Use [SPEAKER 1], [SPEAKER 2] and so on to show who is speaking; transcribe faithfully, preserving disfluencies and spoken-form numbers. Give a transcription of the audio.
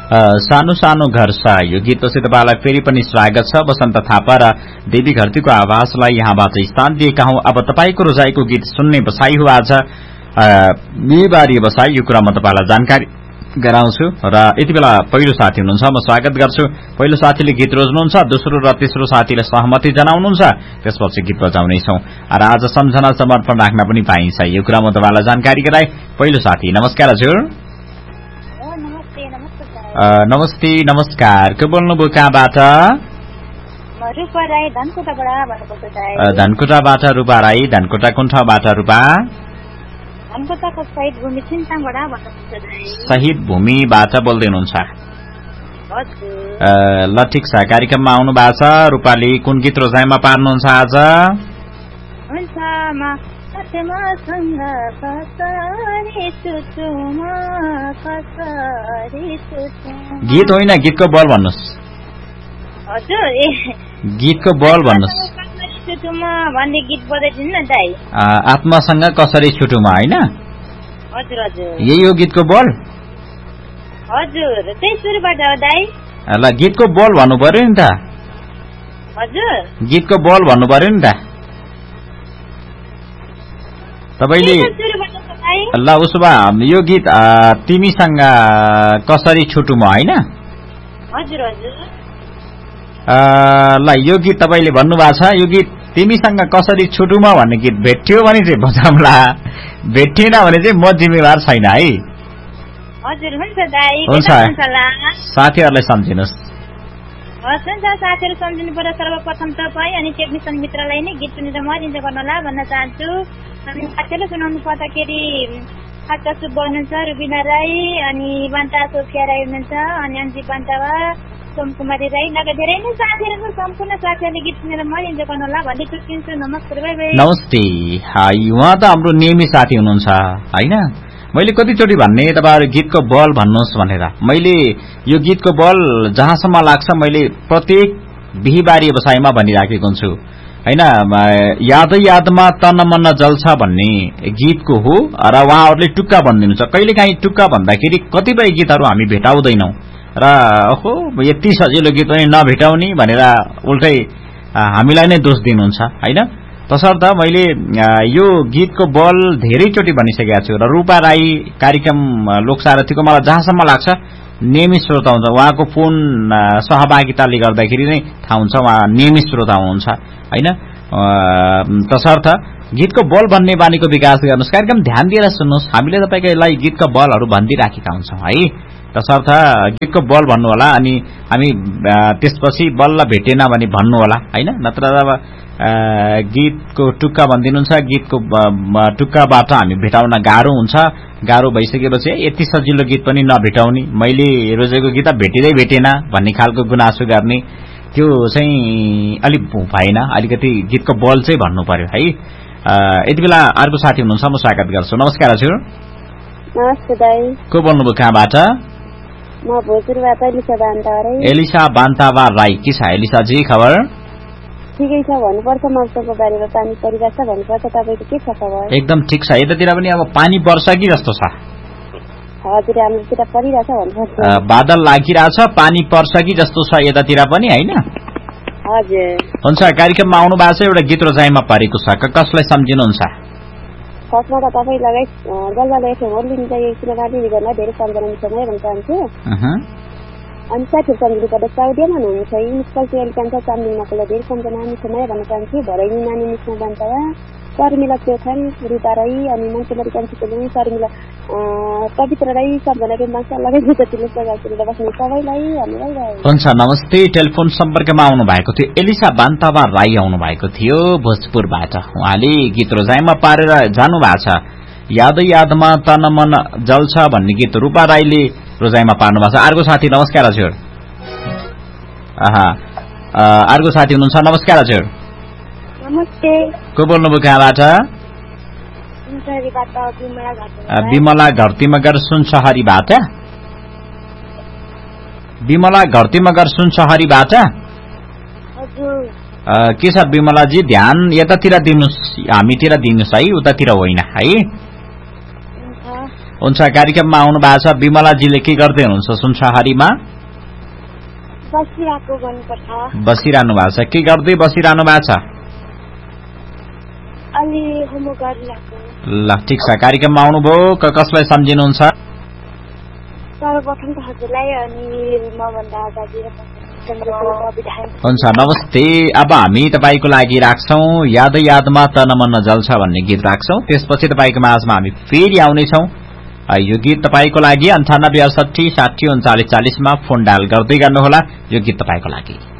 [SPEAKER 1] सानो सानो घर छ। यो गीतपछि तपाईँलाई फेरि पनि स्वागत छ। बसन्त थापा र देवी घरतीको आवाजलाई यहाँबाट स्थान दिएका हौं। अब तपाईँको रोजाइको गीत सुन्ने बसाई हो आज मेबारी बसाई। यो कुरा म तपाईँलाई जानकारी गराउँछु र यति बेला पहिलो साथी हुनुहुन्छ, म स्वागत गर्छु। पहिलो साथीले गीत रोज्नुहुन्छ, दोस्रो र तेस्रो साथीले सहमति जनाउनुहुन्छ, त्यसपछि गीत बजाउनेछौं र आज सम्झना समर्पण राख्न पनि पाइन्छ। यो कुरा म तपाईँलाई जानकारी गराए। पहिलो साथी नमस्कार हजुर। नमस्ते नमस्कार, को बोल्नुभयो कहाँबाट? धनकुटाबाट रूपा राई। धनकुटा कुन ठाउँबाट रूपा? शहीद भूमिबाट बोल्दै हुनुहुन्छ। ल ठिक छ, कार्यक्रममा आउनु भएको छ। रूपाले कुन गीत रोजाइमा पार्नुहुन्छ आज? गीत होइन, गीतको बोल भन्नुहोस्। गीतको बोल भन्नुहोस्। आत्मासँग कसरी छुटुमा होइन? यही हो गीतको बोल? ल गीतको बोल भन्नु पर्यो नि त। गीतको बोल भन्नु पर्यो नि त तपाईले। ल उसो भए यो गीत तिमीसँग कसरी छुटुमा होइन? ल यो गीत तपाईँले भन्नुभएको छ। यो गीत तिमीसँग कसरी छुटुमा भन्ने गीत भेट्यो भने चाहिँ बजाउँला, भेटिएन भने चाहिँ म जिम्मेवार छैन है। हुन्छ, साथीहरूलाई सम्झिनुहोस्।
[SPEAKER 2] साथीहरू सम्झिनु पर्यो सर्वप्रथम तपाईँ अनि टेक्निसियन मित्रलाई नै गीत सुनेर म इन्जोय गर्नुहोला भन्न चाहन्छु। अनि साथीहरूले सुनाउनु पर्दाखेरि खाटा सुब्बा हुनुहुन्छ, रुबिना राई, अनि बान्ता सोफिया राई हुनुहुन्छ, अनि अन्जी बान्तावा, सोमकुमारी राई लगायत धेरै नै साथीहरू सम्पूर्ण साथीहरूले गीत सुनेर म इन्जोय गर्नुहोला भन्दै चुकिन्छु। नमस्कार, बाई बाई।
[SPEAKER 1] नमस्ते। उहाँ त हाम्रो नियमित साथी हुनुहुन्छ होइन? मैले कतिचोटि भन्ने तपाईँहरू गीतको बल भन्नुहोस् भनेर। मैले यो गीतको बल जहाँसम्म लाग्छ मैले प्रत्येक बिहीबारी बसाइमा भनिराखेको हुन्छु होइन? यादै यादमा तन मन जल्छ भन्ने गीतको हो र उहाँहरूले टुक्का भनिदिनुहुन्छ। कहिलेकाहीँ टुक्का भन्दाखेरि कतिपय गीतहरू हामी भेटाउँदैनौं र ओहो यति सजिलो गीत पनि नभेटाउने भनेर उल्टै हामीलाई नै दोष दिनुहुन्छ होइन? तसर्थ मैले यो गीतको बल धेरैचोटि भनिसकेको छु। र रूपा राई कार्यक्रम लोकसारथीको मलाई जहाँसम्म लाग्छ नियमित श्रोता हुन्छ। उहाँको फोन सहभागिताले गर्दाखेरि नै थाहा हुन्छ उहाँ नियमित श्रोता हुनुहुन्छ होइन? तसर्थ गीतको बल भन्ने बानीको विकास गर्नुहोस्। कार्यक्रम ध्यान दिएर सुन्नुहोस्। हामीले तपाईँलाई गीतका बलहरू भनिदिइराखेका हुन्छौँ है। तसर्थ गीतको बल भन्नु होला, अनि हामी त्यसपछि बल्ल भेटेन भने भन्नु होला होइन? नत्र अब गीतको टुक्का भनिदिनुहुन्छ, गीतको टुक्काबाट हामी भेटाउन गाह्रो हुन्छ। गाह्रो भइसकेपछि यति सजिलो गीत पनि नभेटाउने, मैले रोजेको गीत भेटिँदै भेटेन भन्ने खालको गुनासो गर्ने, त्यो चाहिँ अलिक भएन। अलिकति गीतको बल चाहिँ भन्नु पर्यो है। यति बेला अर्को साथी हुनुहुन्छ, म स्वागत गर्छु। नमस्कार हजुर।
[SPEAKER 3] नमस्ते दाइ।
[SPEAKER 1] को बोल्नुभयो कहाँबाट?
[SPEAKER 3] म भोजपुरबाट एलिसा बान्तावा राई।
[SPEAKER 1] एलिसा बान्तावा राई। के छ एलिसा जी खबर?
[SPEAKER 3] ठिकै छ भन्नुपर्छ। मौसमको बारेमा पानी परिरहेछ भन्नुपर्छ। तपाईँको के छ खबर?
[SPEAKER 1] एकदम ठिक छ। यतातिर पनि अब पानी पर्छ कि जस्तो छ।
[SPEAKER 3] हजुर, हाम्रोतिर परिरहेछ भन्नुपर्छ।
[SPEAKER 1] बादल लागिरहेछ, पानी पर्छ कि जस्तो छ यतातिर पनि होइन?
[SPEAKER 3] हजुर।
[SPEAKER 1] हुन्छ, कार्यक्रममा आउनु भएको छ। एउटा गीत रोजाइमा परेको छ, कसलाई सम्झिनुहुन्छ?
[SPEAKER 3] फर्स्टमा त तपाईँ लगाइ जलवाले एफएम ओर्लिन्छ यो सिनेमाले गर्न धेरै सम्झना मिल्छ भन्न चाहन्छु। अनि साथीहरू सम्झिनु पर्दा साउदियामा हुनुहुन्छ, मिसकल चेल कान्छ चामलिङ नकुला धेरै सम्झना मिल्छ भन्न चाहन्छु। भरैनी नानी मिस्न बान्तावा, शर्मिला चौखान, रूपा राई, अनि मन्चुमरी कान्छी शर्मिला पवित्र राई, सम्झनाको मान्छे लगाइ जतिले सगातिर बस्ने सबैलाई हामीलाई।
[SPEAKER 1] हुन्छ, नमस्ते। टेलिफोन सम्पर्कमा आउनु भएको थियो एलिसा बान्तावा राई आउनु भएको थियो भोजपुरबाट। उहाँले गीत रोजाइमा पारेर जानु भएको छ। यादै यादमा तन मन जल्छ भन्ने गीत रूपा राईले रोजाइमा पार्नु भएको छ। अर्को साथी नमस्कार हजुर। आहा, अर्को साथी हुनुहुन्छ। नमस्कार हजुर।
[SPEAKER 3] नमस्ते।
[SPEAKER 1] को बोल्नुभयो कहाँबाट? विमला घरतीमगर सुनसहरीबाट। विमला घरतीमगर सुनसहरीबाट। के छ विमलाजी, ध्यान यतातिर दिनुहोस्, हामीतिर दिनुहोस् है, उतातिर होइन है। हुन्छ कार्यक्रममा आउनु भएको छ विमलाजीले के गर्दै हुनुहुन्छ सुनसहारीमा
[SPEAKER 3] बसिरहेको गर्नुपर्छ
[SPEAKER 1] बसिरहनु भएको छ के गर्दै बसिरहनु भएको छ
[SPEAKER 3] अलि होमवर्क गरिरहेको
[SPEAKER 1] ल ठिक छ कार्यक्रममा आउनुभयो कसलाई सम्झिनुहुन्छ
[SPEAKER 3] सर्वप्रथम त हजुरलाई अनि मभन्दा दाजु र
[SPEAKER 1] हुन्छ नमस्ते। अब हामी तपाईको लागि राख्छौं यादै यादमा तन मन जल्छ भन्ने गीत राख्छौं त्यसपछि तपाईको माझमा हामी फेरि आउनेछौं। यो गीत तपाईको लागि अन्ठानब्बे अडसठी साठी उन्चालिस चालिसमा फोन डायल गर्दै गर्नुहोला। यो गीत तपाईको लागि